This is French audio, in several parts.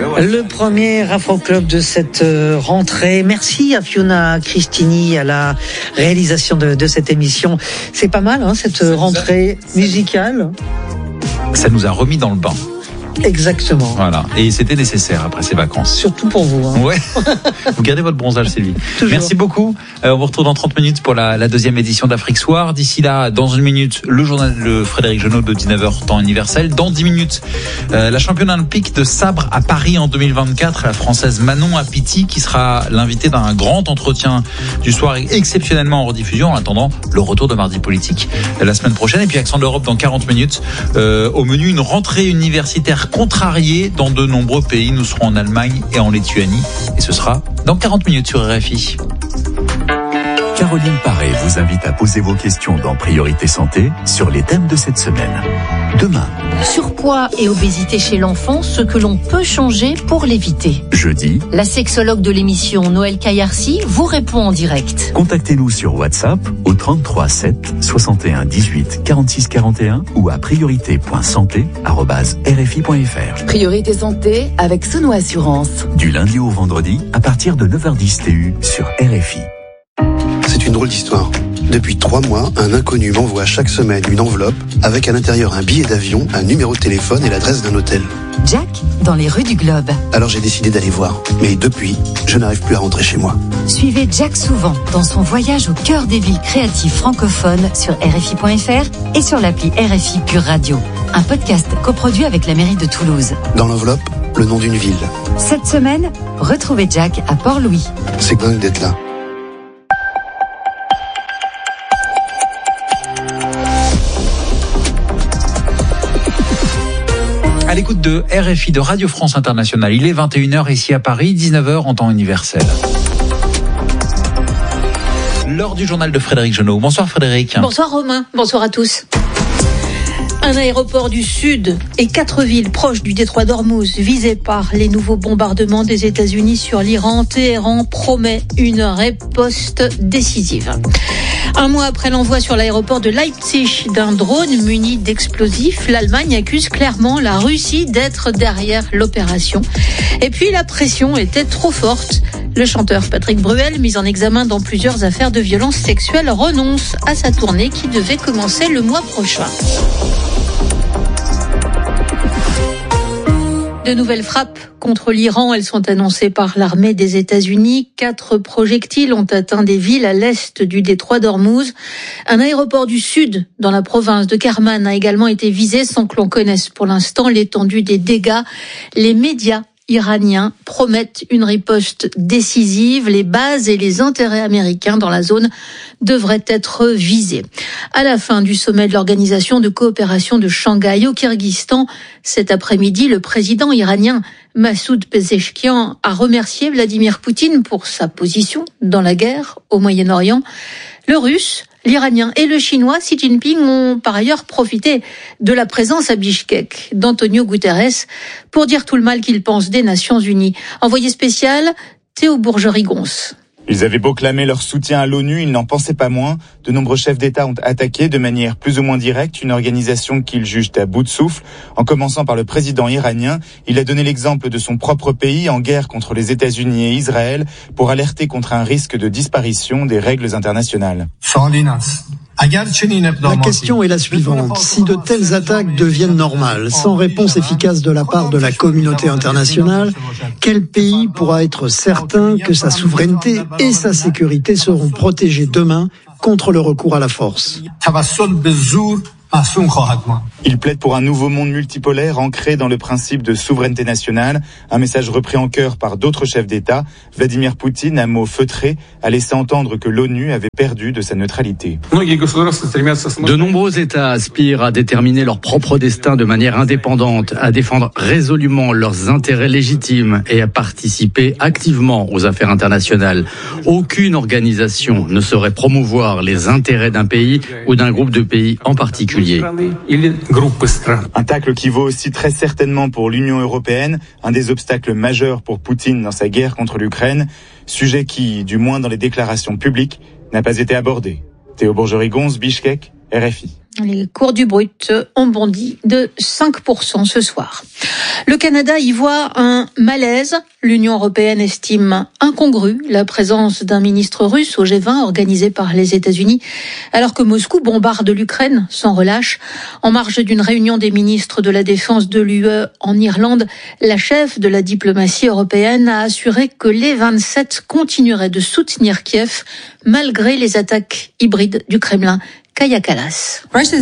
Le premier Afro Club de cette rentrée. Merci à Fiona Cristini à la réalisation de cette émission. C'est pas mal, cette rentrée musicale. Ça nous a remis dans le bain. Exactement. Voilà. Et c'était nécessaire après ces vacances. Surtout pour vous. Ouais. Vous gardez votre bronzage, Sylvie. Toujours. Merci beaucoup. On vous retrouve dans 30 minutes pour la deuxième édition d'Afrique Soir. D'ici là, dans une minute, le journal de Frédéric Genot de 19h, temps universel. Dans 10 minutes, la championne olympique de sabre à Paris en 2024, la française Manon Apiti, qui sera l'invitée d'un grand entretien du soir exceptionnellement en rediffusion. En attendant, le retour de Mardi Politique la semaine prochaine. Et puis, Accent de l'Europe dans 40 minutes. Au menu, une rentrée universitaire contrariée dans de nombreux pays. Nous serons en Allemagne et en Lituanie. Et ce sera dans 40 minutes sur RFI. Caroline Paré vous invite à poser vos questions dans Priorité Santé sur les thèmes de cette semaine. Demain, surpoids et obésité chez l'enfant, ce que l'on peut changer pour l'éviter. Jeudi, la sexologue de l'émission Noël Kayarsi vous répond en direct. Contactez-nous sur WhatsApp au 33 7 61 18 46 41 ou à priorité.santé@rfi.fr. Priorité Santé avec Sono Assurance. Du lundi au vendredi à partir de 9h10 TU sur RFI. C'est une drôle d'histoire. Depuis 3 mois, un inconnu m'envoie chaque semaine une enveloppe avec à l'intérieur un billet d'avion, un numéro de téléphone et l'adresse d'un hôtel. Jack, dans les rues du Globe. Alors j'ai décidé d'aller voir. Mais depuis, je n'arrive plus à rentrer chez moi. Suivez Jack souvent dans son voyage au cœur des villes créatives francophones sur RFI.fr et sur l'appli RFI Pure Radio. Un podcast coproduit avec la mairie de Toulouse. Dans l'enveloppe, le nom d'une ville. Cette semaine, retrouvez Jack à Port-Louis. C'est dingue d'être là. À l'écoute de RFI, de Radio France Internationale. Il est 21h ici à Paris, 19h en temps universel. L'heure du journal de Frédéric Genot. Bonsoir Frédéric. Bonsoir Romain, bonsoir à tous. Un aéroport du Sud et 4 villes proches du détroit d'Ormuz visées par les nouveaux bombardements des États-Unis sur l'Iran. Téhéran promet une riposte décisive. Un mois après l'envoi sur l'aéroport de Leipzig d'un drone muni d'explosifs, l'Allemagne accuse clairement la Russie d'être derrière l'opération. Et puis la pression était trop forte. Le chanteur Patrick Bruel, mis en examen dans plusieurs affaires de violences sexuelles, renonce à sa tournée qui devait commencer le mois prochain. De nouvelles frappes contre l'Iran, elles sont annoncées par l'armée des États-Unis. 4 projectiles ont atteint des villes à l'est du détroit d'Ormuz. Un aéroport du sud, dans la province de Kerman, a également été visé sans que l'on connaisse pour l'instant l'étendue des dégâts. Les médias iraniens promettent une riposte décisive. Les bases et les intérêts américains dans la zone devraient être visés. À la fin du sommet de l'Organisation de coopération de Shanghai au Kyrgyzstan, cet après-midi, le président iranien Massoud Pezeshkian a remercié Vladimir Poutine pour sa position dans la guerre au Moyen-Orient. Le Russe, l'Iranien et le Chinois Xi Jinping ont par ailleurs profité de la présence à Bichkek d'Antonio Guterres pour dire tout le mal qu'ils pensent des Nations Unies. Envoyé spécial, Théo Bourgerie-Gons. Ils avaient beau clamer leur soutien à l'ONU, ils n'en pensaient pas moins. De nombreux chefs d'État ont attaqué de manière plus ou moins directe une organisation qu'ils jugent à bout de souffle. En commençant par le président iranien, il a donné l'exemple de son propre pays en guerre contre les États-Unis et Israël pour alerter contre un risque de disparition des règles internationales. La question est la suivante. Si de telles attaques deviennent normales, sans réponse efficace de la part de la communauté internationale, quel pays pourra être certain que sa souveraineté et sa sécurité seront protégées demain contre le recours à la force ? Il plaide pour un nouveau monde multipolaire ancré dans le principe de souveraineté nationale, un message repris en chœur par d'autres chefs d'État. Vladimir Poutine, à mots feutrés, a laissé entendre que l'ONU avait perdu de sa neutralité. De nombreux États aspirent à déterminer leur propre destin de manière indépendante, à défendre résolument leurs intérêts légitimes et à participer activement aux affaires internationales. Aucune organisation ne saurait promouvoir les intérêts d'un pays ou d'un groupe de pays en particulier. Un tacle qui vaut aussi très certainement pour l'Union européenne, un des obstacles majeurs pour Poutine dans sa guerre contre l'Ukraine, sujet qui, du moins dans les déclarations publiques, n'a pas été abordé. Théo Bourgerie-Gons, Bichkek, RFI. Les cours du brut ont bondi de 5% ce soir. Le Canada y voit un malaise. L'Union européenne estime incongrue la présence d'un ministre russe au G20 organisé par les États-Unis, alors que Moscou bombarde l'Ukraine sans relâche. En marge d'une réunion des ministres de la Défense de l'UE en Irlande, la chef de la diplomatie européenne a assuré que les 27 continueraient de soutenir Kiev malgré les attaques hybrides du Kremlin. Kaya Kallas.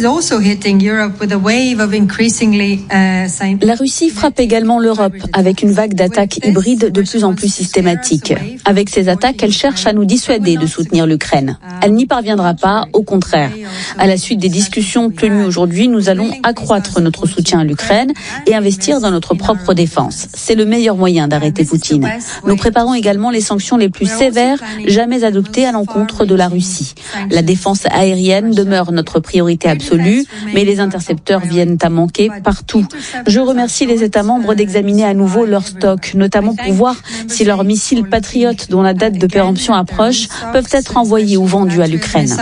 La Russie frappe également l'Europe avec une vague d'attaques hybrides de plus en plus systématique. Avec ces attaques, elle cherche à nous dissuader de soutenir l'Ukraine. Elle n'y parviendra pas, au contraire. À la suite des discussions tenues aujourd'hui, nous allons accroître notre soutien à l'Ukraine et investir dans notre propre défense. C'est le meilleur moyen d'arrêter Poutine. Nous préparons également les sanctions les plus sévères jamais adoptées à l'encontre de la Russie. La défense aérienne demeure notre priorité absolue, mais les intercepteurs viennent à manquer partout. Je remercie les États membres d'examiner à nouveau leur stock, notamment pour voir si leurs missiles patriotes, dont la date de péremption approche, peuvent être envoyés ou vendus à l'Ukraine.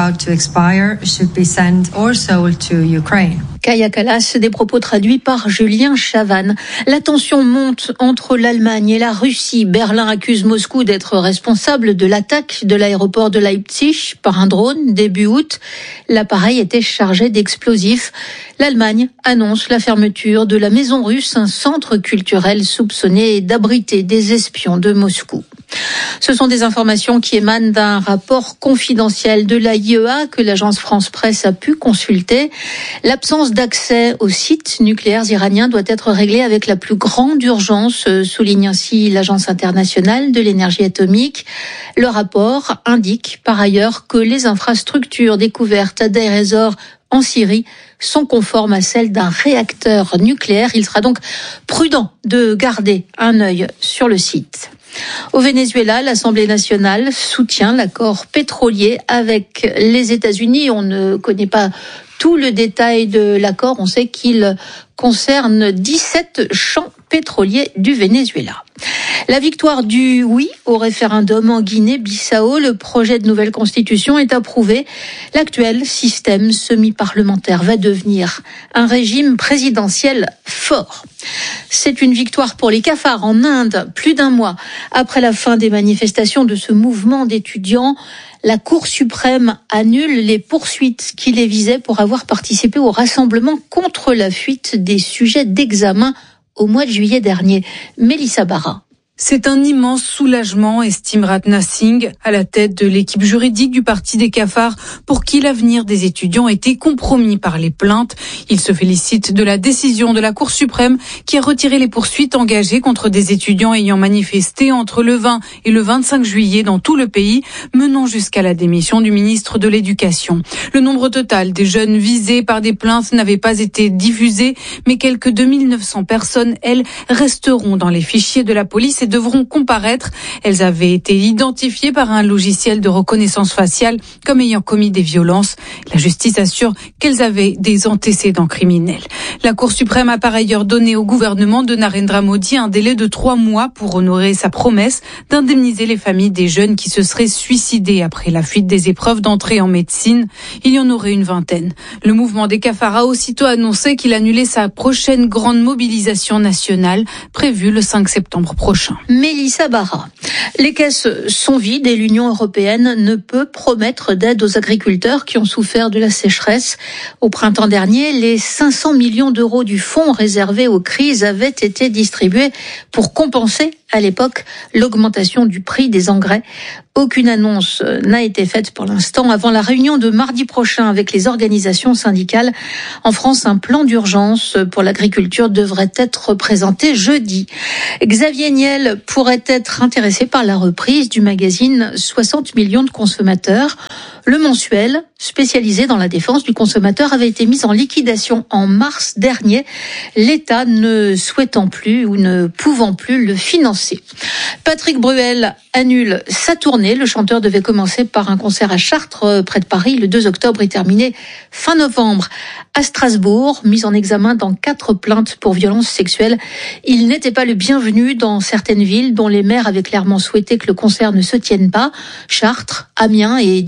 Kaya Kallas, des propos traduits par Julien Chavannes. La tension monte entre l'Allemagne et la Russie. Berlin accuse Moscou d'être responsable de l'attaque de l'aéroport de Leipzig par un drone début août. L'appareil était chargé d'explosifs. L'Allemagne annonce la fermeture de la Maison Russe, un centre culturel soupçonné d'abriter des espions de Moscou. Ce sont des informations qui émanent d'un rapport confidentiel de l'AIEA que l'agence France Presse a pu consulter. L'absence d'accès aux sites nucléaires iraniens doit être réglée avec la plus grande urgence, souligne ainsi l'Agence internationale de l'énergie atomique. Le rapport indique par ailleurs que les infrastructures découvertes à Deir ez-Zor en Syrie sont conformes à celles d'un réacteur nucléaire. Il sera donc prudent de garder un œil sur le site. Au Venezuela, l'Assemblée nationale soutient l'accord pétrolier avec les États-Unis. On ne connaît pas tout le détail de l'accord. On sait qu'il concerne 17 champs pétroliers du Venezuela. La victoire du oui au référendum en Guinée-Bissau, le projet de nouvelle constitution est approuvé. L'actuel système semi-parlementaire va devenir un régime présidentiel fort. C'est une victoire pour les cafards en Inde, plus d'un mois après la fin des manifestations de ce mouvement d'étudiants. La Cour suprême annule les poursuites qui les visaient pour avoir participé au rassemblement contre la fuite des sujets d'examen au mois de juillet dernier. Mélissa Barra. C'est un immense soulagement, estime Ratna Singh, à la tête de l'équipe juridique du Parti des cafards, pour qui l'avenir des étudiants était compromis par les plaintes. Il se félicite de la décision de la Cour suprême qui a retiré les poursuites engagées contre des étudiants ayant manifesté entre le 20 et le 25 juillet dans tout le pays, menant jusqu'à la démission du ministre de l'Éducation. Le nombre total des jeunes visés par des plaintes n'avait pas été diffusé, mais quelques 2900 personnes, elles, resteront dans les fichiers de la police et devront comparaître. Elles avaient été identifiées par un logiciel de reconnaissance faciale comme ayant commis des violences. La justice assure qu'elles avaient des antécédents criminels. La Cour suprême a par ailleurs donné au gouvernement de Narendra Modi un délai de 3 mois pour honorer sa promesse d'indemniser les familles des jeunes qui se seraient suicidés après la fuite des épreuves d'entrée en médecine. Il y en aurait une vingtaine. Le mouvement des cafards a aussitôt annoncé qu'il annulait sa prochaine grande mobilisation nationale prévue le 5 septembre prochain. Mélissa Barra. Les caisses sont vides et l'Union européenne ne peut promettre d'aide aux agriculteurs qui ont souffert de la sécheresse. Au printemps dernier, les 500 millions d'euros du fonds réservé aux crises avaient été distribués pour compenser à l'époque l'augmentation du prix des engrais. Aucune annonce n'a été faite pour l'instant avant la réunion de mardi prochain avec les organisations syndicales. En France, un plan d'urgence pour l'agriculture devrait être présenté jeudi. Xavier Niel pourrait être intéressé par la reprise du magazine 60 millions de consommateurs. Le mensuel, spécialisé dans la défense du consommateur, avait été mis en liquidation en mars dernier, l'État ne souhaitant plus ou ne pouvant plus le financer. Patrick Bruel annule sa tournée. Le chanteur devait commencer par un concert à Chartres, près de Paris, le 2 octobre et terminer fin novembre à Strasbourg, mis en examen dans 4 plaintes pour violences sexuelles. Il n'était pas le bienvenu dans certaines villes dont les maires avaient clairement souhaité que le concert ne se tienne pas. Chartres, Amiens et Dijon notamment.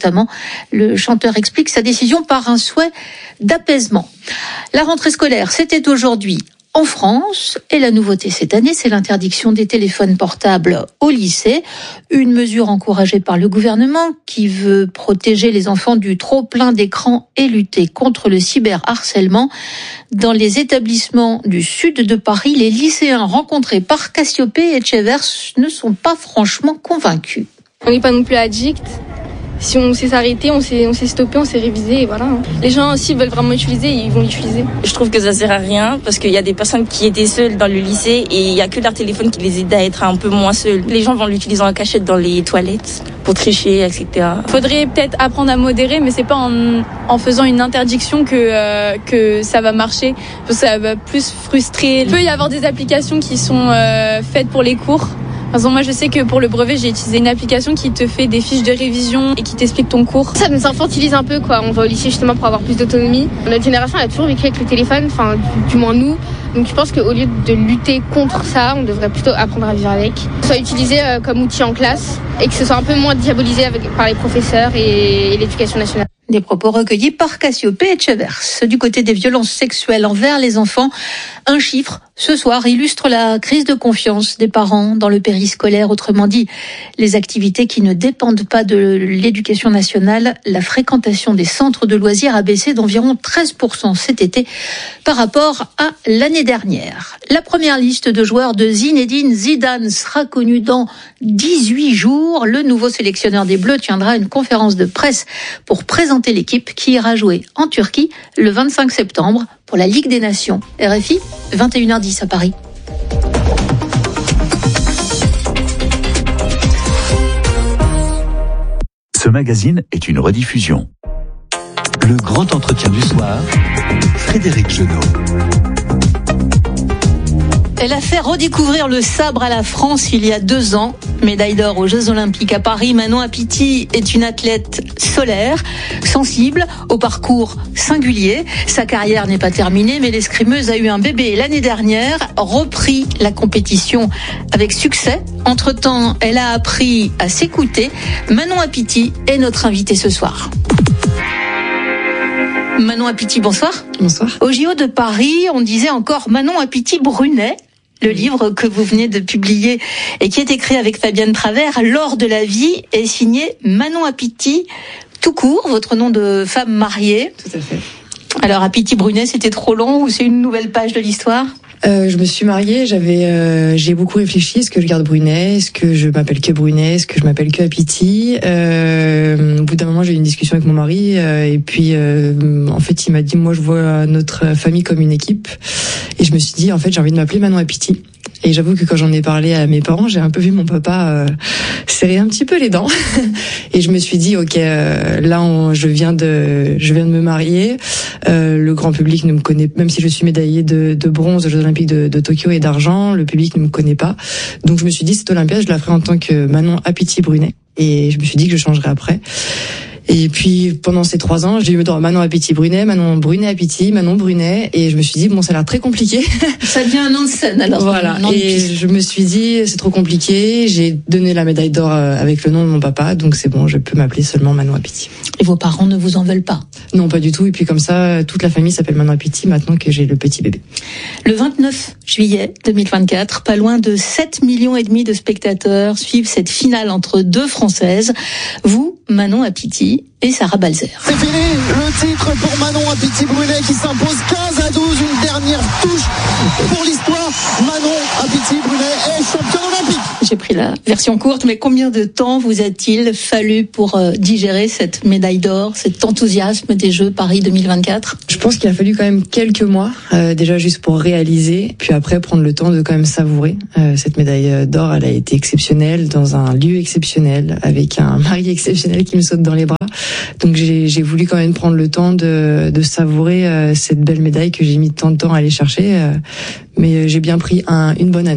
notamment. Le chanteur explique sa décision par un souhait d'apaisement. La rentrée scolaire, c'était aujourd'hui en France, et la nouveauté cette année, c'est l'interdiction des téléphones portables au lycée, une mesure encouragée par le gouvernement qui veut protéger les enfants du trop-plein d'écrans et lutter contre le cyberharcèlement. Dans les établissements du sud de Paris, les lycéens rencontrés par Cassiopée et Chevers ne sont pas franchement convaincus. On n'est pas non plus addict. Si on sait s'arrêter, on sait stopper, on sait réviser et voilà. Les gens, s'ils veulent vraiment utiliser, ils vont l'utiliser. Je trouve que ça sert à rien parce qu'il y a des personnes qui étaient seules dans le lycée et il y a que leur téléphone qui les aide à être un peu moins seuls. Les gens vont l'utiliser en cachette dans les toilettes pour tricher, etc. Faudrait peut-être apprendre à modérer, mais c'est pas en faisant une interdiction que ça va marcher. Ça va plus frustrer. Il peut y avoir des applications qui sont faites pour les cours. Par exemple, moi, je sais que pour le brevet, j'ai utilisé une application qui te fait des fiches de révision et qui t'explique ton cours. Ça nous infantilise un peu, quoi. On va au lycée justement pour avoir plus d'autonomie. Notre génération a toujours vécu avec le téléphone, enfin, du moins nous. Donc je pense qu'au lieu de lutter contre ça, on devrait plutôt apprendre à vivre avec. Que ce soit utilisé comme outil en classe et que ce soit un peu moins diabolisé par les professeurs et l'éducation nationale. Des propos recueillis par Cassiopée et Chevers. Du côté des violences sexuelles envers les enfants, un chiffre ce soir illustre la crise de confiance des parents dans le périscolaire. Autrement dit, les activités qui ne dépendent pas de l'éducation nationale. La fréquentation des centres de loisirs a baissé d'environ 13% cet été par rapport à l'année dernière. La première liste de joueurs de Zinedine Zidane sera connue dans 18 jours. Le nouveau sélectionneur des Bleus tiendra une conférence de presse pour présenter l'équipe qui ira jouer en Turquie le 25 septembre pour la Ligue des Nations. RFI, 21h10 à Paris. Ce magazine est une rediffusion. Le grand entretien du soir, Frédéric Genot. Elle a fait redécouvrir le sabre à la France il y a 2 ans. Médaille d'or aux Jeux Olympiques à Paris, Manon Apiti est une athlète solaire, sensible, au parcours singulier. Sa carrière n'est pas terminée, mais l'escrimeuse a eu un bébé l'année dernière, repris la compétition avec succès. Entre-temps, elle a appris à s'écouter. Manon Apiti est notre invitée ce soir. Manon Apiti, bonsoir. Bonsoir. Au JO de Paris, on disait encore Manon Apiti Brunet. Le livre que vous venez de publier et qui est écrit avec Fabienne Travers, L'or de la vie, est signé Manon Apiti, tout court, votre nom de femme mariée. Tout à fait. Alors Apiti Brunet, c'était trop long ou c'est une nouvelle page de l'histoire ? Je me suis mariée, j'ai beaucoup réfléchi. Est-ce que je garde Brunet ? Est-ce que je m'appelle que Brunet ? Est-ce que je m'appelle que Apiti ? Au bout d'un moment, j'ai eu une discussion avec mon mari et puis en fait, il m'a dit, moi, je vois notre famille comme une équipe. Et je me suis dit, en fait, j'ai envie de m'appeler Manon Apiti. Et j'avoue que quand j'en ai parlé à mes parents, j'ai un peu vu mon papa serrer un petit peu les dents. Et je me suis dit, ok, là, je viens de me marier. Le grand public ne me connaît, même si je suis médaillée de bronze aux Jeux Olympiques de Tokyo et d'argent, le public ne me connaît pas. Donc je me suis dit, cette Olympiade, je la ferai en tant que Manon Apiti Brunet. Et je me suis dit que je changerais après. Et puis pendant ces 3 ans, j'ai eu Manon Apiti Brunet, Manon Brunet Apiti, Manon Brunet, et je me suis dit bon, ça a l'air très compliqué. Ça devient un nom de scène alors. Voilà. Et je me suis dit c'est trop compliqué. J'ai donné la médaille d'or avec le nom de mon papa, donc c'est bon, je peux m'appeler seulement Manon Apiti. Et vos parents ne vous en veulent pas ? Non, pas du tout. Et puis comme ça, toute la famille s'appelle Manon Apiti maintenant que j'ai le petit bébé. Le 29 juillet 2024, pas loin de 7,5 millions de spectateurs suivent cette finale entre 2 Françaises. Vous, Manon Apiti et Sarah Balzer. C'est fini, le titre pour Manon Apiti Brunet qui s'impose 15-12, une dernière touche pour l'histoire. Manon Apiti Brunet est championne olympique. J'ai pris la version courte, mais combien de temps vous a-t-il fallu pour digérer cette médaille d'or, cet enthousiasme des Jeux Paris 2024 ? Je pense qu'il a fallu quand même quelques mois, déjà juste pour réaliser, puis après prendre le temps de quand même savourer. Cette médaille d'or, elle a été exceptionnelle, dans un lieu exceptionnel, avec un mari exceptionnel qui me saute dans les bras. Donc j'ai voulu quand même prendre le temps de savourer cette belle médaille que j'ai mis tant de temps à aller chercher, mais j'ai bien pris une bonne année.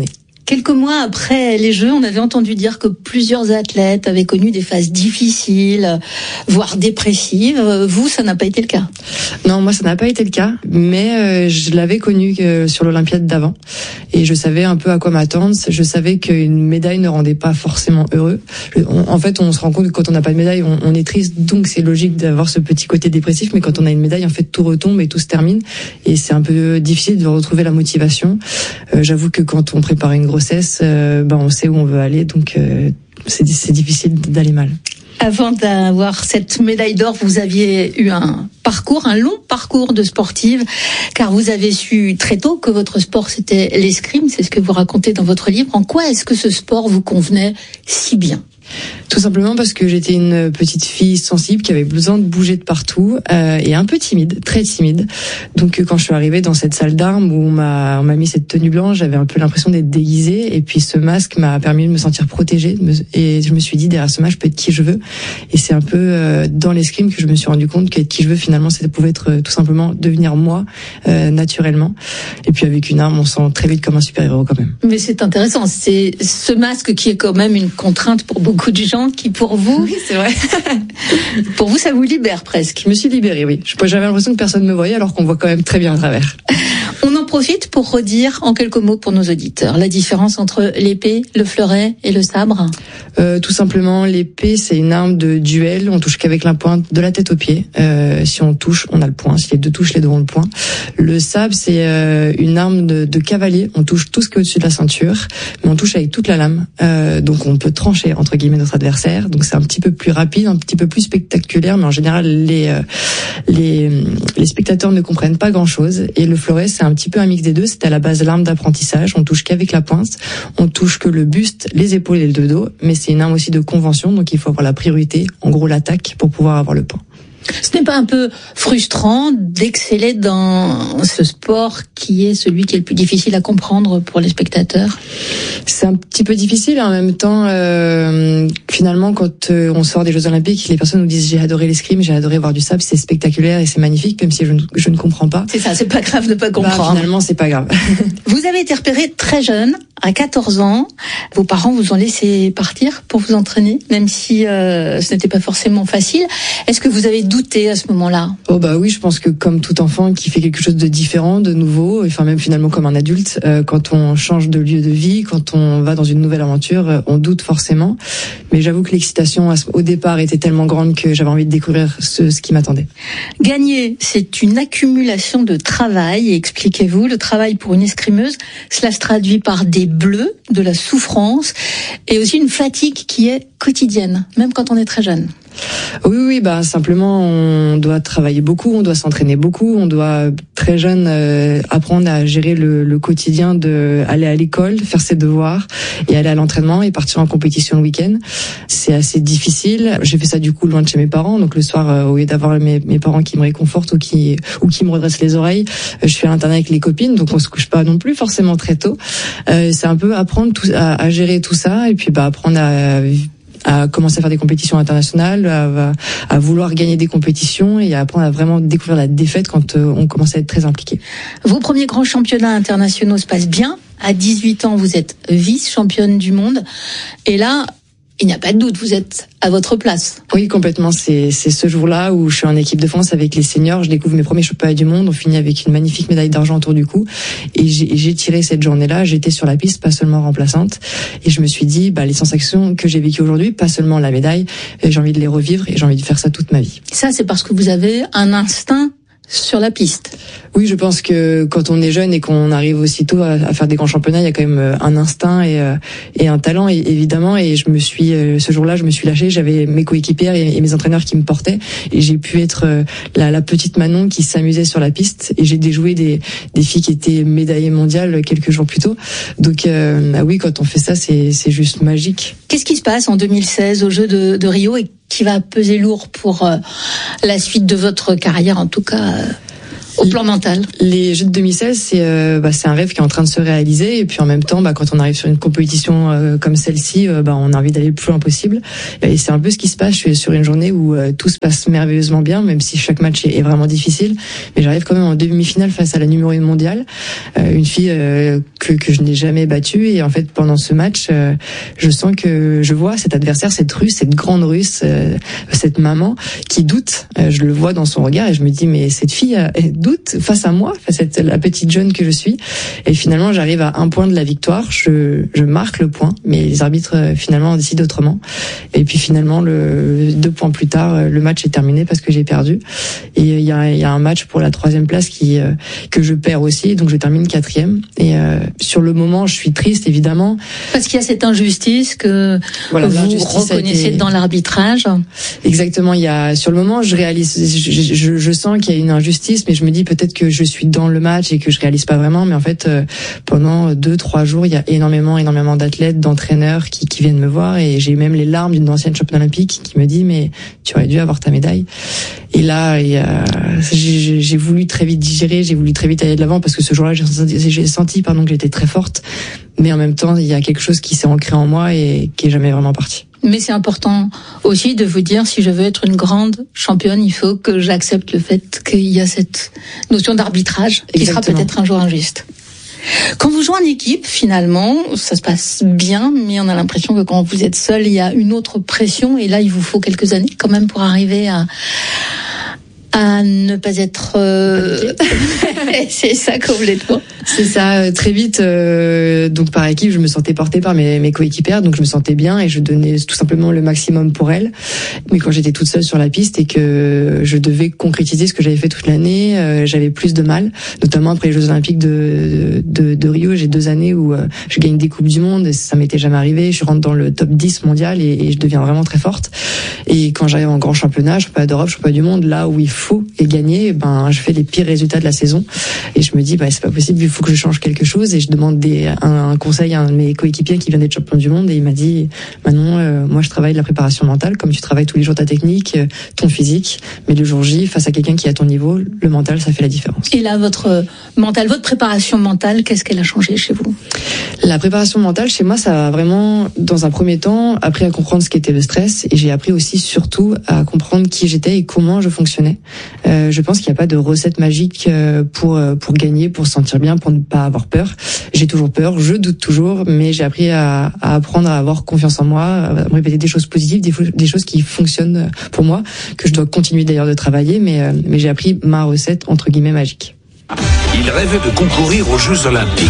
Quelques mois après les Jeux, on avait entendu dire que plusieurs athlètes avaient connu des phases difficiles, voire dépressives. Vous, ça n'a pas été le cas? Non, moi, ça n'a pas été le cas, mais je l'avais connu sur l'Olympiade d'avant. Et je savais un peu à quoi m'attendre. Je savais qu'une médaille ne rendait pas forcément heureux. En fait, on se rend compte que quand on n'a pas de médaille, on est triste. Donc, c'est logique d'avoir ce petit côté dépressif. Mais quand on a une médaille, en fait, tout retombe et tout se termine. Et c'est un peu difficile de retrouver la motivation. J'avoue que quand on prépare une grossesse, on sait où on veut aller, donc c'est difficile d'aller mal. Avant d'avoir cette médaille d'or, vous aviez eu un long parcours de sportive, car vous avez su très tôt que votre sport c'était l'escrime, c'est ce que vous racontez dans votre livre. En quoi est-ce que ce sport vous convenait si bien ? Tout simplement parce que j'étais une petite fille sensible qui avait besoin de bouger de partout et un peu timide, très timide. Donc quand je suis arrivée dans cette salle d'armes où on m'a mis cette tenue blanche, j'avais un peu l'impression d'être déguisée, et puis ce masque m'a permis de me sentir protégée, et je me suis dit derrière ce masque je peux être qui je veux. Et c'est un peu dans l'escrime que je me suis rendu compte qu'être qui je veux finalement ça pouvait être tout simplement devenir moi naturellement. Et puis avec une arme on se sent très vite comme un super-héros quand même. Mais c'est intéressant, c'est ce masque qui est quand même une contrainte pour beaucoup de gens qui, pour vous, oui, c'est vrai. Pour vous, ça vous libère presque. Je me suis libérée, oui. J'avais l'impression que personne ne me voyait, alors qu'on voit quand même très bien à travers. On en profite pour redire en quelques mots pour nos auditeurs la différence entre l'épée, le fleuret et le sabre. Tout simplement, l'épée, c'est une arme de duel. On touche qu'avec la pointe de la tête aux pieds. Si on touche, on a le point. Si les deux touchent, les deux ont le point. Le sabre, c'est une arme de cavalier. On touche tout ce qui est au-dessus de la ceinture, mais on touche avec toute la lame. Donc on peut trancher entre guillemets notre adversaire. Donc c'est un petit peu plus rapide, un petit peu plus spectaculaire, mais en général les spectateurs ne comprennent pas grand-chose. Et le fleuret, c'est un petit peu un mix des deux. C'est à la base l'arme d'apprentissage. On touche qu'avec la pointe. On touche que le buste, les épaules et le dos. Mais c'est une arme aussi de convention, donc il faut avoir la priorité, en gros l'attaque, pour pouvoir avoir le point. Ce n'est pas un peu frustrant d'exceller dans ce sport qui est celui qui est le plus difficile à comprendre pour les spectateurs ? C'est un petit peu difficile, en même temps, finalement, quand on sort des Jeux Olympiques, les personnes nous disent j'ai adoré l'escrime, j'ai adoré voir du sable, c'est spectaculaire et c'est magnifique, même si je ne comprends pas. C'est ça, c'est pas grave de pas comprendre. Finalement, c'est pas grave. Vous avez été repéré très jeune, à 14 ans. Vos parents vous ont laissé partir pour vous entraîner, même si ce n'était pas forcément facile. Est-ce que vous avez douté à ce moment-là ? Oh bah oui, je pense que comme tout enfant qui fait quelque chose de différent, de nouveau, enfin même finalement comme un adulte, quand on change de lieu de vie, quand on va dans une nouvelle aventure, on doute forcément. Mais j'avoue que l'excitation au départ était tellement grande que j'avais envie de découvrir ce qui m'attendait. Gagner, c'est une accumulation de travail. Et expliquez-vous, le travail pour une escrimeuse, cela se traduit par des bleus, de la souffrance et aussi une fatigue qui est quotidienne, même quand on est très jeune. Oui, simplement on doit travailler beaucoup, on doit s'entraîner beaucoup, on doit très jeune apprendre à gérer le quotidien, de aller à l'école, faire ses devoirs et aller à l'entraînement et partir en compétition le week-end. C'est assez difficile. J'ai fait ça du coup loin de chez mes parents, donc le soir au lieu d'avoir mes parents qui me réconfortent ou qui me redressent les oreilles, je suis à l'internat avec les copines, donc on se couche pas non plus forcément très tôt. C'est un peu apprendre à gérer tout ça et puis apprendre à commencer à faire des compétitions internationales, à vouloir gagner des compétitions et à apprendre à vraiment découvrir la défaite quand on commence à être très impliqué. Vos premiers grands championnats internationaux se passent bien. À 18 ans, vous êtes vice-championne du monde. Et là, il n'y a pas de doute, vous êtes à votre place. Oui, complètement. C'est ce jour-là où je suis en équipe de France avec les seniors. Je découvre mes premiers championnats du monde. On finit avec une magnifique médaille d'argent autour du cou. Et j'ai tiré cette journée-là. J'étais sur la piste, pas seulement remplaçante. Et je me suis dit, les sensations que j'ai vécues aujourd'hui, pas seulement la médaille, j'ai envie de les revivre et j'ai envie de faire ça toute ma vie. Ça, c'est parce que vous avez un instinct sur la piste. Oui, je pense que quand on est jeune et qu'on arrive aussitôt à faire des grands championnats, il y a quand même un instinct et un talent évidemment. Et ce jour-là, je me suis lâchée. J'avais mes coéquipières et mes entraîneurs qui me portaient et j'ai pu être la petite Manon qui s'amusait sur la piste. Et j'ai déjoué des filles qui étaient médaillées mondiales quelques jours plus tôt. Donc oui, quand on fait ça, c'est juste magique. Qu'est-ce qui se passe en 2016 aux Jeux de Rio et qui va peser lourd pour la suite de votre carrière, en tout cas au plan mental? Les Jeux de 2016, c'est un rêve qui est en train de se réaliser. Et puis en même temps, quand on arrive sur une compétition comme celle-ci, on a envie d'aller le plus loin possible. Et c'est un peu ce qui se passe. Je suis sur une journée où tout se passe merveilleusement bien, même si chaque match est vraiment difficile. Mais j'arrive quand même en demi-finale face à la numéro 1 mondiale, une fille que je n'ai jamais battue. Et en fait, pendant ce match, je sens que je vois cet adversaire, cette Russe, cette grande Russe, cette maman qui doute. Je le vois dans son regard et je me dis, mais cette fille, elle doute face à moi, face à la petite jeune que je suis. Et finalement, j'arrive à 1 point de la victoire. Je marque le point, mais les arbitres finalement décident autrement. Et puis finalement, 2 points plus tard, le match est terminé parce que j'ai perdu. Et il y a un match pour la 3e place que je perds aussi, donc je termine 4e. Et sur le moment, je suis triste évidemment. Parce qu'il y a cette injustice que vous reconnaissez dans l'arbitrage. Exactement. Sur le moment, je réalise, je sens qu'il y a une injustice, mais je me dis peut-être que je suis dans le match et que je réalise pas vraiment. Mais en fait, pendant 2-3 jours, il y a énormément d'athlètes, d'entraîneurs qui viennent me voir, et j'ai même les larmes d'une ancienne championne olympique qui me dit, mais tu aurais dû avoir ta médaille. Et là, j'ai voulu très vite digérer, j'ai voulu très vite aller de l'avant, parce que ce jour-là, j'ai senti que j'étais très forte. Mais en même temps, il y a quelque chose qui s'est ancré en moi et qui est jamais vraiment parti. Mais c'est important aussi de vous dire, si je veux être une grande championne, il faut que j'accepte le fait qu'il y a cette notion d'arbitrage qui sera peut-être un jour injuste. Quand vous jouez en équipe, finalement, ça se passe bien, mais on a l'impression que quand vous êtes seul, il y a une autre pression, et là, il vous faut quelques années quand même pour arriver à ne pas être c'est ça complètement. C'est ça, très vite. Donc par équipe, je me sentais portée par mes coéquipières, donc je me sentais bien et je donnais tout simplement le maximum pour elles. Mais quand j'étais toute seule sur la piste et que je devais concrétiser ce que j'avais fait toute l'année, j'avais plus de mal. Notamment après les Jeux Olympiques de Rio, j'ai 2 années où je gagne des coupes du monde, et ça m'était jamais arrivé. Je rentre dans le top 10 mondial et je deviens vraiment très forte. Et quand j'arrive en grand championnat d'Europe, championnat du monde, là où il faut et gagner, je fais les pires résultats de la saison. Et je me dis, c'est pas possible, il faut que je change quelque chose. Et je demande un conseil à un de mes coéquipiers qui vient d'être champion du monde, et il m'a dit, Manon, moi je travaille de la préparation mentale, comme tu travailles tous les jours ta technique, ton physique, mais le jour J, face à quelqu'un qui est à ton niveau, le mental, ça fait la différence. Et là, votre préparation mentale, qu'est-ce qu'elle a changé chez vous? La préparation mentale, chez moi, ça a vraiment, dans un premier temps, appris à comprendre ce qu'était le stress, et j'ai appris aussi, surtout, à comprendre qui j'étais et comment je fonctionnais. Je pense qu'il n'y a pas de recette magique pour gagner, pour se sentir bien, pour ne pas avoir peur. J'ai toujours peur, je doute toujours, mais j'ai appris à apprendre à avoir confiance en moi, à me répéter des choses positives, des choses qui fonctionnent pour moi, que je dois continuer d'ailleurs de travailler, mais j'ai appris ma recette, entre guillemets, magique. Il rêvait de concourir aux Jeux Olympiques.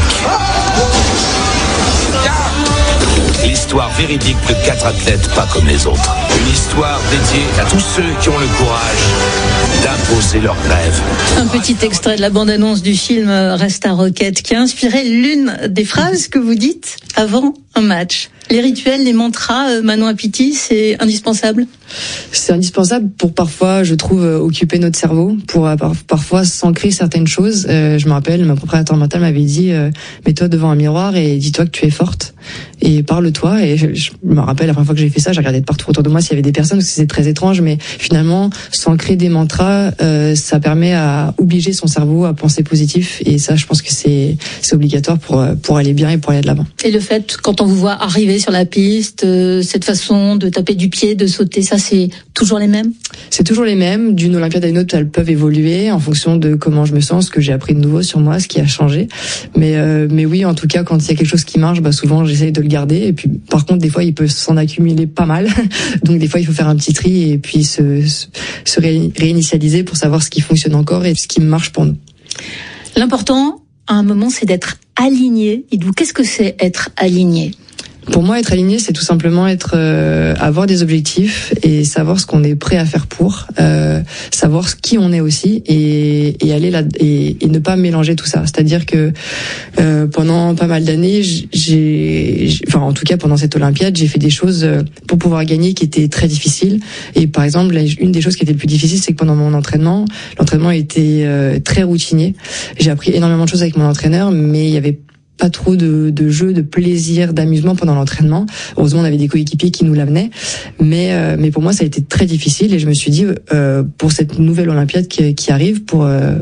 L'histoire véridique de 4 athlètes pas comme les autres. Une histoire dédiée à tous ceux qui ont le courage d'imposer leurs rêves. Un petit extrait de la bande-annonce du film Resta Rocket qui a inspiré l'une des phrases que vous dites avant un match. Les rituels, les mantras, Manon Apiti, c'est indispensable? C'est indispensable pour parfois, je trouve, occuper notre cerveau, pour parfois s'ancrer certaines choses. Je me rappelle, ma préparateur mentale m'avait dit, mets-toi devant un miroir et dis-toi que tu es forte. Et parle-toi. Et je me rappelle, la première fois que j'ai fait ça, j'ai regardé de partout autour de moi s'il y avait des personnes, parce que c'est très étrange, mais finalement, s'ancrer des mantras, ça permet à obliger son cerveau à penser positif. Et ça, je pense que c'est obligatoire pour aller bien et pour aller de l'avant. Et le fait, quand on vous voit arriver sur la piste, cette façon de taper du pied, de sauter, ça c'est toujours les mêmes? C'est toujours les mêmes. D'une Olympiade à une autre, elles peuvent évoluer en fonction de comment je me sens, ce que j'ai appris de nouveau sur moi, ce qui a changé. Mais oui, en tout cas, quand il y a quelque chose qui marche, souvent j'essaye de le garder. Et puis, par contre, des fois, il peut s'en accumuler pas mal. Donc, des fois, il faut faire un petit tri et puis se réinitialiser pour savoir ce qui fonctionne encore et ce qui marche pour nous. L'important, à un moment, c'est d'être aligné. Et d'où, qu'est-ce que c'est être aligné? Pour moi, être aligné, c'est tout simplement avoir des objectifs et savoir ce qu'on est prêt à faire pour, savoir qui on est aussi et aller là et ne pas mélanger tout ça. C'est-à-dire que pendant pas mal d'années, en tout cas pendant cette Olympiade, j'ai fait des choses pour pouvoir gagner qui étaient très difficiles. Et par exemple, une des choses qui était le plus difficile, c'est que pendant mon entraînement, l'entraînement était très routinier. J'ai appris énormément de choses avec mon entraîneur, mais il y avait pas trop de jeux, de plaisir, d'amusement pendant l'entraînement. Heureusement, on avait des coéquipiers qui nous l'amenaient. Mais pour moi, ça a été très difficile et je me suis dit, pour cette nouvelle Olympiade qui arrive, pour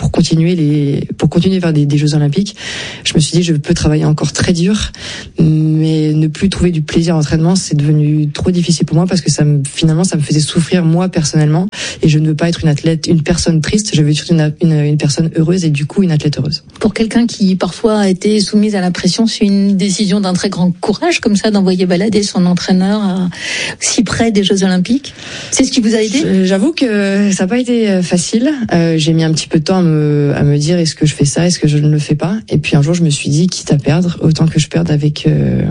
pour continuer vers des Jeux Olympiques. Je me suis dit, je peux travailler encore très dur, mais ne plus trouver du plaisir à l'entraînement, c'est devenu trop difficile pour moi parce que finalement, ça me faisait souffrir moi personnellement, et je ne veux pas être une personne triste. Je veux être une personne heureuse et du coup une athlète heureuse. Pour quelqu'un qui parfois a été soumise à la pression, c'est une décision d'un très grand courage comme ça d'envoyer balader son entraîneur si près des Jeux Olympiques. C'est ce qui vous a aidé ? J'avoue que ça n'a pas été facile. J'ai mis un petit peu de temps à me dire est-ce que je fais ça, est-ce que je ne le fais pas. Et puis un jour je me suis dit quitte à perdre, autant que je perde avec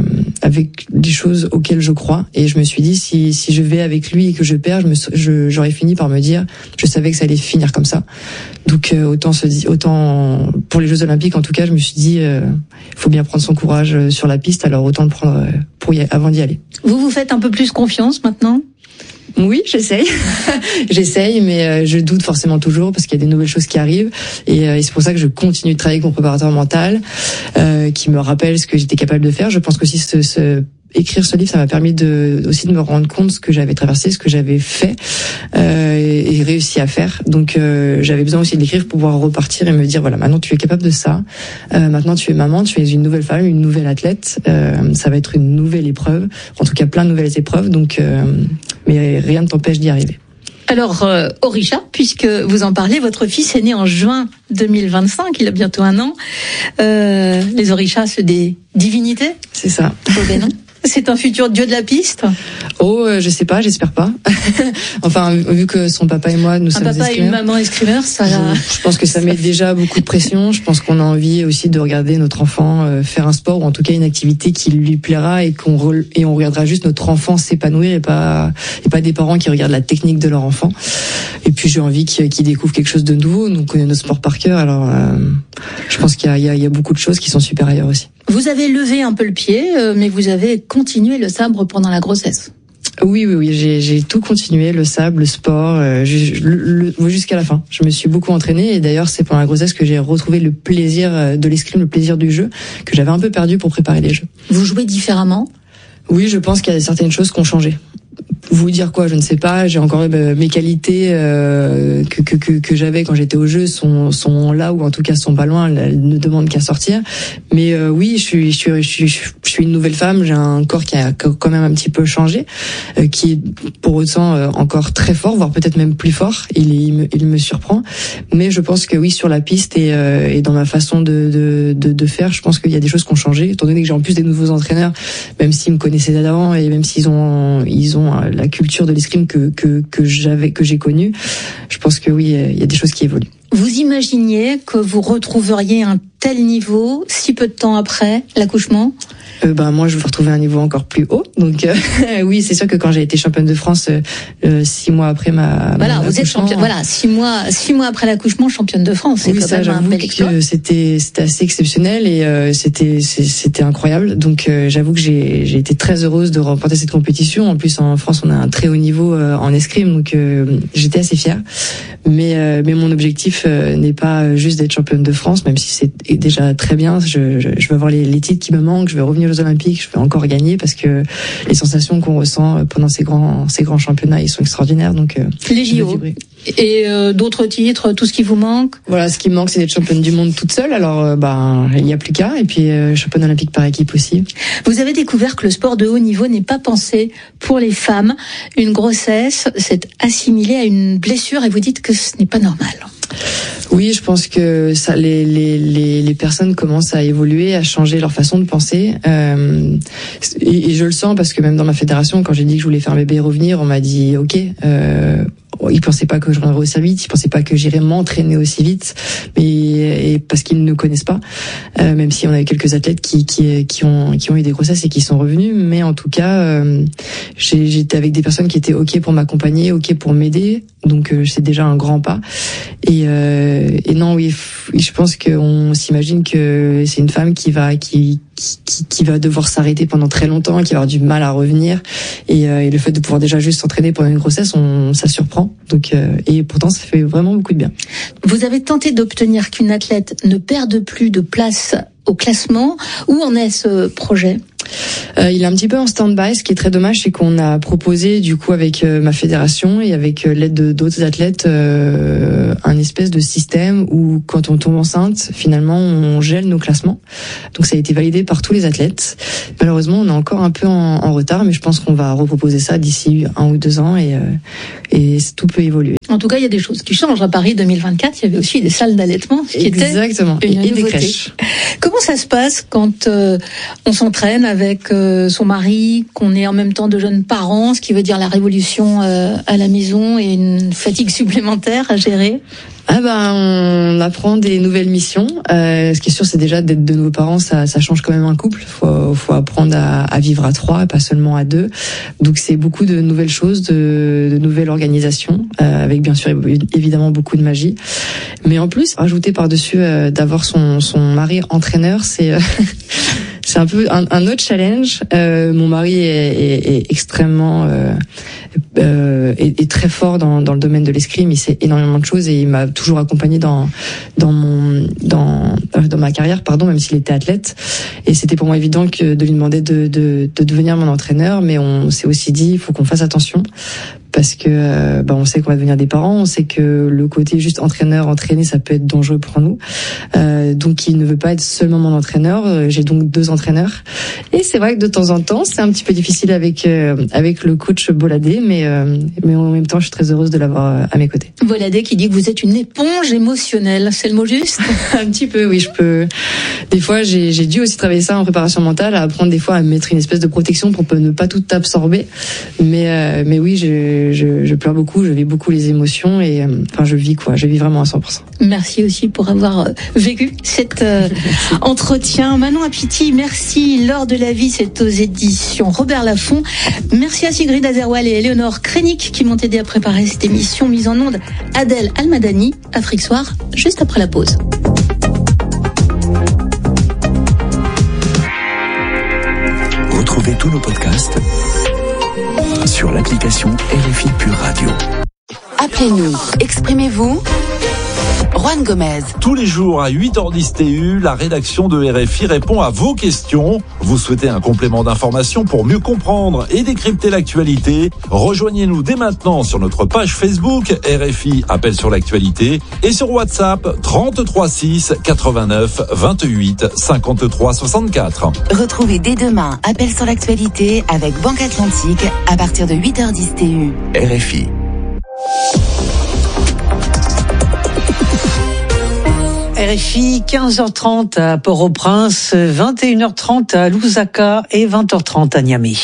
des choses auxquelles je crois. Et je me suis dit si je vais avec lui et que je perds, j'aurais fini par me dire je savais que ça allait finir comme ça. Donc autant pour les Jeux Olympiques en tout cas, je me suis dit il faut bien prendre son courage sur la piste, alors autant le prendre avant d'y aller. Vous faites un peu plus confiance maintenant ? Oui, j'essaye. J'essaye, mais je doute forcément toujours parce qu'il y a des nouvelles choses qui arrivent. Et c'est pour ça que je continue de travailler avec mon préparateur mental, qui me rappelle ce que j'étais capable de faire. Je pense qu'aussi écrire ce livre, ça m'a permis aussi de me rendre compte ce que j'avais traversé, ce que j'avais fait et réussi à faire. Donc j'avais besoin aussi de l'écrire pour pouvoir repartir et me dire voilà, maintenant tu es capable de ça. Maintenant tu es maman, tu es une nouvelle femme, une nouvelle athlète. Ça va être une nouvelle épreuve, en tout cas plein de nouvelles épreuves. Donc mais rien ne t'empêche d'y arriver. Alors, Orisha, puisque vous en parlez, votre fils est né en juin 2025, il a bientôt 1 an. Les Orishas, c'est des divinités ? C'est ça. Non. C'est un futur dieu de la piste ? Oh, je sais pas, j'espère pas. Enfin, vu que son papa et moi, nous sommes escrimeurs. Un papa et une maman escrimeurs, ça... Je pense que ça met déjà beaucoup de pression. Je pense qu'on a envie aussi de regarder notre enfant faire un sport, ou en tout cas une activité qui lui plaira, et on regardera juste notre enfant s'épanouir et pas des parents qui regardent la technique de leur enfant. Et puis j'ai envie qu'il découvre quelque chose de nouveau. Nous connaissons notre sport par cœur, alors je pense qu'il y a beaucoup de choses qui sont supérieures aussi. Vous avez levé un peu le pied, mais vous avez continué le sabre pendant la grossesse. Oui, j'ai tout continué, le sabre, le sport, jusqu'à la fin. Je me suis beaucoup entraînée, et d'ailleurs c'est pendant la grossesse que j'ai retrouvé le plaisir de l'escrime, le plaisir du jeu, que j'avais un peu perdu pour préparer les Jeux. Vous jouez différemment ? Oui, je pense qu'il y a certaines choses qui ont changé. Vous dire quoi, je ne sais pas. J'ai encore mes qualités que j'avais quand j'étais au jeu sont là, ou en tout cas sont pas loin. Elles ne demandent qu'à sortir. Mais oui, je suis une nouvelle femme. J'ai un corps qui a quand même un petit peu changé, qui est pour autant encore très fort, voire peut-être même plus fort. Il me surprend. Mais je pense que oui, sur la piste et dans ma façon de faire, je pense qu'il y a des choses qui ont changé. Étant donné que j'ai en plus des nouveaux entraîneurs, même s'ils me connaissaient d'avant et même s'ils ont la culture de l'escrime que j'ai connue, je pense que oui, il y a des choses qui évoluent. Vous imaginiez que vous retrouveriez un tel niveau si peu de temps après l'accouchement ? Moi, je veux retrouver un niveau encore plus haut. Donc, oui, c'est sûr que quand j'ai été championne de France, 6 mois après vous êtes championne. Voilà, 6 mois après l'accouchement, championne de France. C'est oui, quand même un bel exploit. C'était assez exceptionnel et c'était incroyable. Donc, j'avoue que j'ai été très heureuse de remporter cette compétition. En plus, en France, on a un très haut niveau en escrime, donc j'étais assez fière. Mais mon objectif n'est pas juste d'être championne de France, même si c'est déjà très bien. Je veux avoir les titres qui me manquent. Je veux revenir aux Olympiques. Je veux encore gagner parce que les sensations qu'on ressent pendant ces grands championnats, ils sont extraordinaires. Donc les JO et d'autres titres, tout ce qui vous manque. Voilà, ce qui me manque, c'est d'être championne du monde toute seule. Alors il n'y a plus qu'à. Et puis championne olympique par équipe aussi. Vous avez découvert que le sport de haut niveau n'est pas pensé pour les femmes. Une grossesse, c'est assimilé à une blessure, et vous dites que ce n'est pas normal. Oui, je pense que ça, les personnes commencent à évoluer, à changer leur façon de penser. Et je le sens parce que même dans ma fédération, quand j'ai dit que je voulais faire un bébé et revenir, on m'a dit OK. Ils pensaient pas que je reviendrais aussi vite, ils pensaient pas que j'irais m'entraîner aussi vite, mais parce qu'ils ne connaissent pas. Même si on avait quelques athlètes qui ont eu des grossesses et qui sont revenus, mais en tout cas, j'étais avec des personnes qui étaient OK pour m'accompagner, OK pour m'aider. Donc c'est déjà un grand pas. Et non, oui, je pense qu'on s'imagine que c'est une femme qui va devoir s'arrêter pendant très longtemps, qui va avoir du mal à revenir. Et le fait de pouvoir déjà juste s'entraîner pendant une grossesse, ça surprend. Donc et pourtant ça fait vraiment beaucoup de bien. Vous avez tenté d'obtenir qu'une athlète ne perde plus de place au classement. Où en est ce projet ? Il est un petit peu en stand-by. Ce qui est très dommage, c'est qu'on a proposé du coup avec ma fédération et avec l'aide d'autres athlètes un espèce de système où quand on tombe enceinte, finalement on gèle nos classements. Donc ça a été validé par tous les athlètes. Malheureusement, on est encore un peu en retard, mais je pense qu'on va reproposer ça d'ici 1 ou 2 ans et tout peut évoluer. En tout cas, il y a des choses qui changent. À Paris 2024, il y avait aussi des salles d'allaitement, ce qui Exactement. était une et nouveauté. des crèches. Comment ça se passe quand on s'entraîne avec son mari, qu'on est en même temps de jeunes parents, ce qui veut dire la révolution à la maison et une fatigue supplémentaire à gérer? On apprend des nouvelles missions. Ce qui est sûr, c'est déjà d'être de nouveaux parents, ça change quand même un couple. Faut apprendre à vivre à 3, pas seulement à 2. Donc c'est beaucoup de nouvelles choses, de nouvelles organisations, avec bien sûr évidemment beaucoup de magie. Mais en plus, rajouter par-dessus d'avoir son mari entraîneur, c'est c'est un peu un autre challenge. Mon mari est extrêmement est très fort dans le domaine de l'escrime. Il sait énormément de choses et il m'a toujours accompagné dans ma carrière, même s'il était athlète. Et c'était pour moi évident que de lui demander de devenir mon entraîneur, mais on s'est aussi dit il faut qu'on fasse attention. Parce que on sait qu'on va devenir des parents, on sait que le côté juste entraîner, ça peut être dangereux pour nous. Donc il ne veut pas être seulement mon entraîneur. J'ai donc 2 entraîneurs. Et c'est vrai que de temps en temps, c'est un petit peu difficile avec le coach Boladé, mais en même temps, je suis très heureuse de l'avoir à mes côtés. Boladé qui dit que vous êtes une éponge émotionnelle, c'est le mot juste? Un petit peu, oui, je peux. Des fois, j'ai dû aussi travailler ça en préparation mentale, à apprendre des fois à mettre une espèce de protection pour ne pas tout absorber. Mais oui, je pleure beaucoup, je vis beaucoup les émotions et je vis vraiment à 100%. Merci aussi pour avoir vécu cet entretien. Manon Apiti, merci. L'or de la vie, c'est aux éditions Robert Laffont. Merci à Sigrid Azerwal et Éléonore Krenik qui m'ont aidé à préparer cette émission mise en onde. Adèle Almadani, Afrique Soir, juste après la pause. Retrouvez tous nos podcasts sur l'application RFI Pure Radio. Appelez-nous, exprimez-vous. Juan Gomez. Tous les jours à 8h10 TU, la rédaction de RFI répond à vos questions. Vous souhaitez un complément d'information pour mieux comprendre et décrypter l'actualité? Rejoignez-nous dès maintenant sur notre page Facebook RFI Appel sur l'actualité et sur WhatsApp 33 6 89 28 53 64. Retrouvez dès demain Appel sur l'actualité avec Banque Atlantique à partir de 8h10 TU. RFI. RFI, 15h30 à Port-au-Prince, 21h30 à Lusaka et 20h30 à Niamey.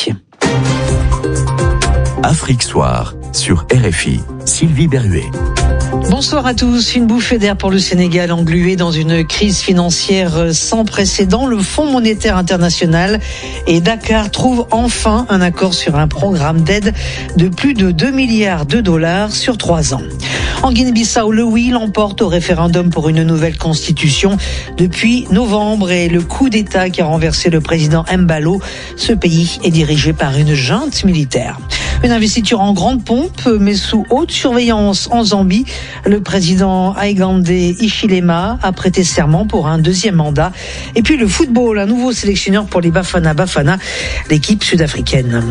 Afrique Soir sur RFI. Sylvie Berruet. Bonsoir à tous. Une bouffée d'air pour le Sénégal englué dans une crise financière sans précédent. Le Fonds monétaire international et Dakar trouvent enfin un accord sur un programme d'aide de plus de 2 milliards de dollars sur 3 ans. En Guinée-Bissau, le oui l'emporte au référendum pour une nouvelle constitution depuis novembre et le coup d'État qui a renversé le président Embalo. Ce pays est dirigé par une junte militaire. Une investiture en grande pompe, mais sous haute surveillance en Zambie. Le président Hakainde Hichilema a prêté serment pour un 2e mandat. Et puis le football, un nouveau sélectionneur pour les Bafana Bafana, l'équipe sud-africaine.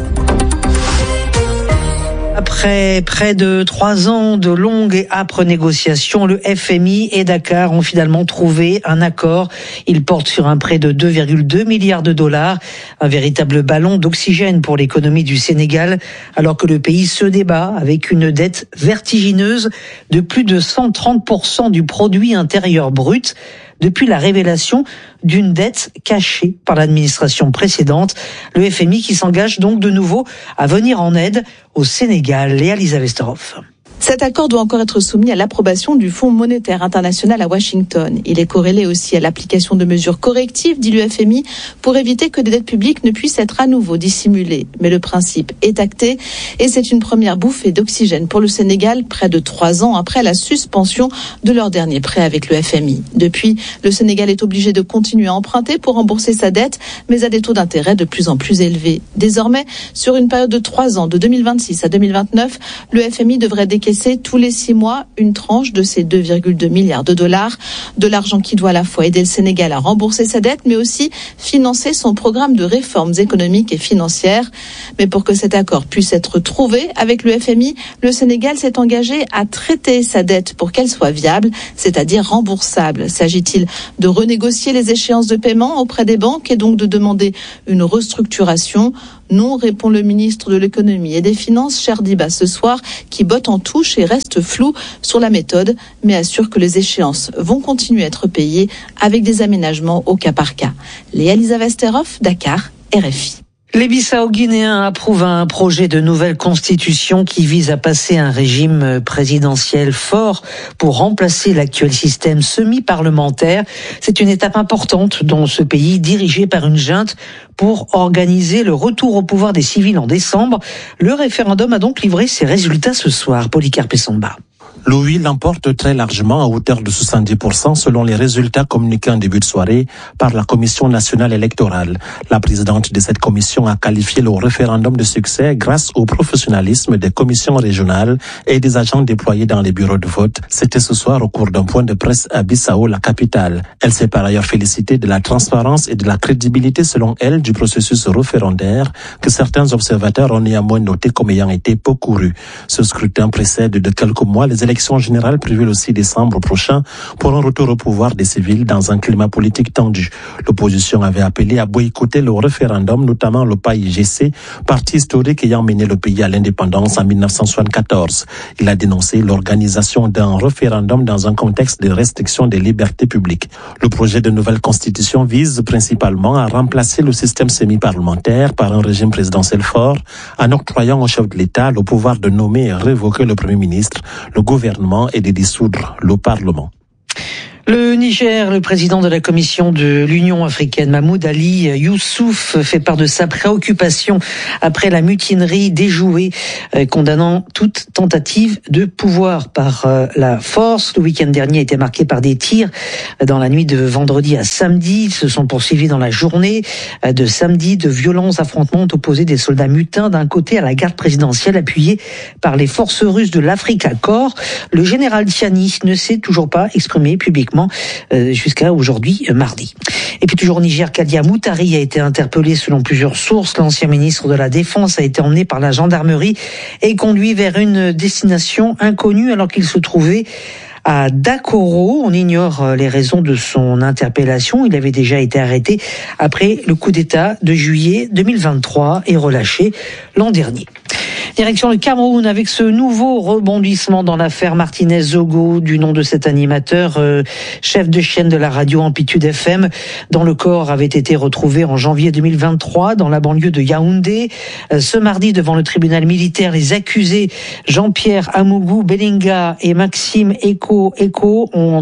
Après près de 3 ans de longues et âpres négociations, le FMI et Dakar ont finalement trouvé un accord. Il porte sur un prêt de 2,2 milliards de dollars, un véritable ballon d'oxygène pour l'économie du Sénégal, alors que le pays se débat avec une dette vertigineuse de plus de 130% du produit intérieur brut. Depuis la révélation d'une dette cachée par l'administration précédente. Le FMI qui s'engage donc de nouveau à venir en aide au Sénégal. Léa Lisa-Vesterhoff. Cet accord doit encore être soumis à l'approbation du Fonds monétaire international à Washington. Il est corrélé aussi à l'application de mesures correctives, dit le FMI, pour éviter que des dettes publiques ne puissent être à nouveau dissimulées. Mais le principe est acté et c'est une première bouffée d'oxygène pour le Sénégal, près de 3 ans après la suspension de leur dernier prêt avec le FMI. Depuis, le Sénégal est obligé de continuer à emprunter pour rembourser sa dette, mais à des taux d'intérêt de plus en plus élevés. Désormais, sur une période de 3 ans, de 2026 à 2029, le FMI devrait décaisser encaisser tous les 6 mois une tranche de ces 2,2 milliards de dollars. De l'argent qui doit à la fois aider le Sénégal à rembourser sa dette, mais aussi financer son programme de réformes économiques et financières. Mais pour que cet accord puisse être trouvé avec le FMI, le Sénégal s'est engagé à traiter sa dette pour qu'elle soit viable, c'est-à-dire remboursable. S'agit-il de renégocier les échéances de paiement auprès des banques et donc de demander une restructuration ? Non, répond le ministre de l'économie et des finances, Cherdiba, ce soir, qui botte en touche et reste flou sur la méthode, mais assure que les échéances vont continuer à être payées avec des aménagements au cas par cas. Léa Lisa Westerhoff, Dakar, RFI. Les Bissau-Guinéens approuvent un projet de nouvelle constitution qui vise à passer un régime présidentiel fort pour remplacer l'actuel système semi-parlementaire. C'est une étape importante dans ce pays dirigé par une junte pour organiser le retour au pouvoir des civils en décembre. Le référendum a donc livré ses résultats ce soir. Polycarpe Samba. Le oui l'emporte très largement à hauteur de 70% selon les résultats communiqués en début de soirée par la Commission nationale électorale. La présidente de cette commission a qualifié le référendum de succès grâce au professionnalisme des commissions régionales et des agents déployés dans les bureaux de vote. C'était ce soir au cours d'un point de presse à Bissau, la capitale. Elle s'est par ailleurs félicitée de la transparence et de la crédibilité selon elle du processus référendaire que certains observateurs ont néanmoins noté comme ayant été peu couru. Ce scrutin précède de quelques mois les élections générales prévues le 6 décembre prochain pour un retour au pouvoir des civils dans un climat politique tendu. L'opposition avait appelé à boycotter le référendum, notamment le PAIGC, parti historique ayant mené le pays à l'indépendance en 1974. Il a dénoncé l'organisation d'un référendum dans un contexte de restriction des libertés publiques. Le projet de nouvelle constitution vise principalement à remplacer le système semi-parlementaire par un régime présidentiel fort, en octroyant au chef de l'État le pouvoir de nommer et révoquer le Premier ministre, le gouvernement et de dissoudre le Parlement. Le Niger, le président de la Commission de l'Union africaine, Mahmoud Ali Youssouf, fait part de sa préoccupation après la mutinerie déjouée, condamnant toute tentative de pouvoir par la force. Le week-end dernier a été marqué par des tirs dans la nuit de vendredi à samedi. Ils se sont poursuivis dans la journée de samedi. De violents affrontements ont opposé des soldats mutins d'un côté à la garde présidentielle appuyée par les forces russes de l'Africa Corps. Le général Tiani ne s'est toujours pas exprimé publiquement jusqu'à aujourd'hui, mardi. Et puis toujours au Niger, Kadia Moutari a été interpellé selon plusieurs sources. L'ancien ministre de la Défense a été emmené par la gendarmerie et conduit vers une destination inconnue alors qu'il se trouvait à Dakoro. On ignore les raisons de son interpellation. Il avait déjà été arrêté après le coup d'État de juillet 2023 et relâché l'an dernier. Direction le Cameroun avec ce nouveau rebondissement dans l'affaire Martinez-Zogo, du nom de cet animateur, chef de chaîne de la radio Amplitude FM, dont le corps avait été retrouvé en janvier 2023 dans la banlieue de Yaoundé. Ce mardi, devant le tribunal militaire, les accusés Jean-Pierre Amougou Belinga et Maxime Eko ont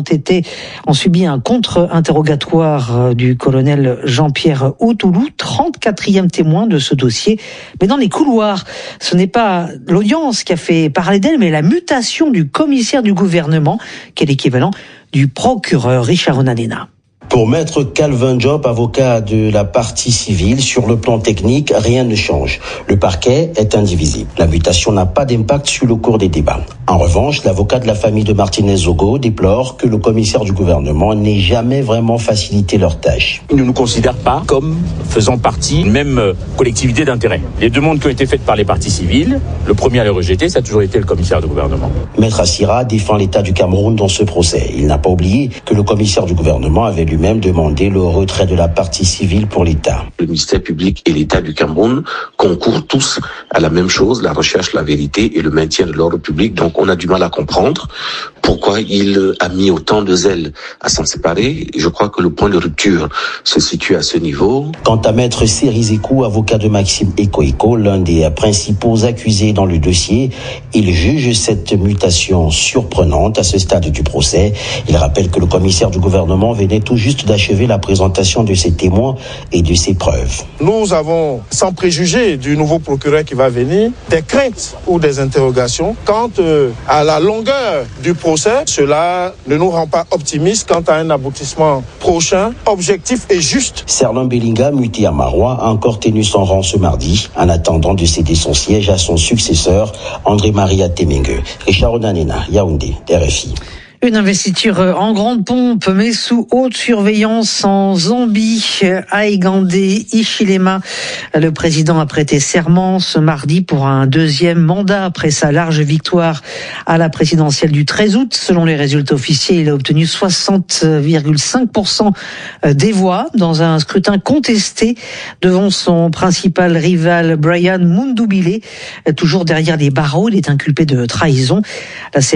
subi un contre-interrogatoire du colonel Jean-Pierre Outoulou, 34e témoin de ce dossier. Mais dans les couloirs, ce n'est pas l'audience qui a fait parler d'elle, mais la mutation du commissaire du gouvernement, qui est l'équivalent du procureur Richard Onanena. Pour Maître Calvin Job, avocat de la partie civile, sur le plan technique, rien ne change. Le parquet est indivisible. La mutation n'a pas d'impact sur le cours des débats. En revanche, l'avocat de la famille de Martinez-Zogo déplore que le commissaire du gouvernement n'ait jamais vraiment facilité leur tâche. Ils ne nous considèrent pas comme faisant partie d'une même collectivité d'intérêt. Les demandes qui ont été faites par les parties civiles, le premier à les rejeter, ça a toujours été le commissaire du gouvernement. Maître Assira défend l'État du Cameroun dans ce procès. Il n'a pas oublié que le commissaire du gouvernement avait lui-même demandé le retrait de la partie civile pour l'État. Le ministère public et l'État du Cameroun concourent tous à la même chose, la recherche, la vérité et le maintien de l'ordre public. Donc on a du mal à comprendre pourquoi il a mis autant de zèle à s'en séparer. Je crois que le point de rupture se situe à ce niveau. Quant à Maître Serizekou, avocat de Maxime Eko, l'un des principaux accusés dans le dossier, il juge cette mutation surprenante à ce stade du procès. Il rappelle que le commissaire du gouvernement venait tout juste d'achever la présentation de ses témoins et de ses preuves. Nous avons, sans préjuger du nouveau procureur qui va venir, des craintes ou des interrogations quant à la longueur du procès procès. Cela ne nous rend pas optimistes quant à un aboutissement prochain, objectif et juste. Serlin Belinga, muté à Marois, a encore tenu son rang ce mardi, en attendant de céder son siège à son successeur, André-Marie Atemengue. Richard Onanena, Yaoundé, RFI. Une investiture en grande pompe, mais sous haute surveillance en Zambie, à Igandé, Ichilema. Le président a prêté serment ce mardi pour un deuxième mandat après sa large victoire à la présidentielle du 13 août. Selon les résultats officiels, il a obtenu 60,5% des voix dans un scrutin contesté devant son principal rival Brian Mundubile. Toujours derrière les barreaux, il est inculpé de trahison. La